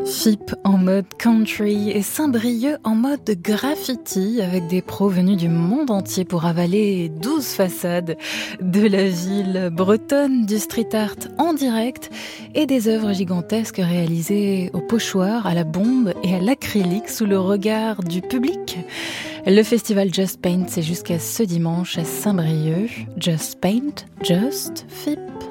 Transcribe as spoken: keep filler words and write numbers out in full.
F I P en mode country et Saint-Brieuc en mode graffiti avec des pros venus du monde entier pour avaler douze façades de la ville bretonne, du street art en direct et des œuvres gigantesques réalisées au pochoir, à la bombe et à l'acrylique sous le regard du public. Le festival Just Paint, c'est jusqu'à ce dimanche à Saint-Brieuc. Just Paint, Just F I P.